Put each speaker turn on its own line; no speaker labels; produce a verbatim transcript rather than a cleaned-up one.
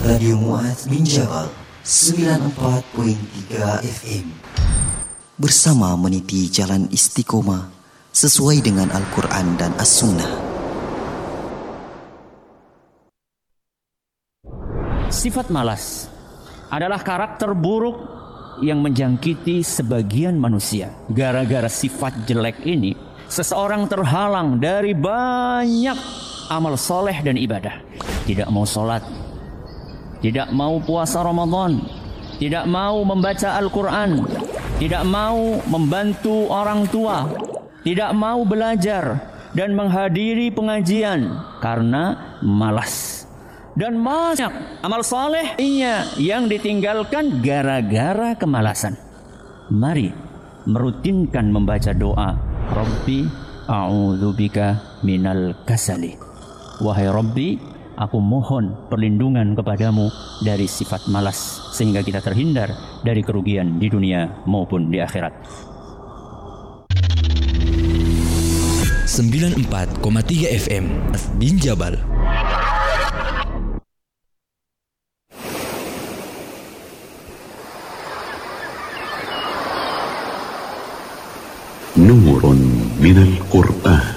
Radio Mu'adz bin Jabal sembilan puluh empat koma tiga F M. Bersama meniti jalan istiqomah sesuai dengan Al-Quran dan As-Sunnah.
Sifat malas adalah karakter buruk yang menjangkiti sebagian manusia. Gara-gara sifat jelek ini, seseorang terhalang dari banyak amal soleh dan ibadah. Tidak mau sholat, tidak mau puasa Ramadan, tidak mau membaca Al-Quran, tidak mau membantu orang tua, tidak mau belajar dan menghadiri pengajian karena malas. Dan banyak amal solehnya yang ditinggalkan gara-gara kemalasan. Mari merutinkan membaca doa, Rabbi a'udzubika minal kasali. Wahai Rabbi, aku mohon perlindungan kepadamu dari sifat malas, sehingga kita terhindar dari kerugian di dunia maupun di akhirat.
sembilan puluh empat koma tiga F M bin Jabal.
نور من القرآن.